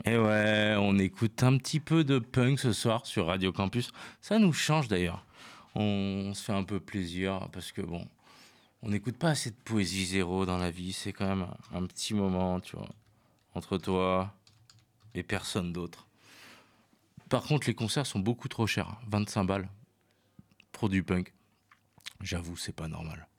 Et ouais, on écoute un petit peu de punk ce soir sur Radio Campus. Ça nous change d'ailleurs. On se fait un peu plaisir parce que bon, on n'écoute pas assez de poésie zéro dans la vie. C'est quand même un petit moment, tu vois, entre toi et personne d'autre. Par contre, les concerts sont beaucoup trop chers. 25 balles pour du punk. J'avoue, c'est pas normal.